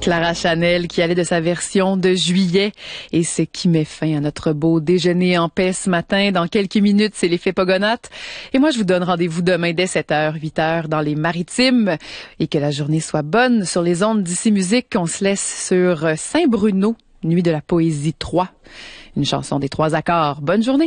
Clara Chanel qui allait de sa version de juillet et c'est qui met fin à notre beau déjeuner en paix ce matin. Dans quelques minutes, c'est l'effet Pogonates. Et moi, je vous donne rendez-vous demain dès 7h, 8h dans les Maritimes. Et que la journée soit bonne sur les ondes d'Ici Musique. On se laisse sur Saint-Bruno, Nuit de la Poésie 3. Une chanson des 3 accords. Bonne journée.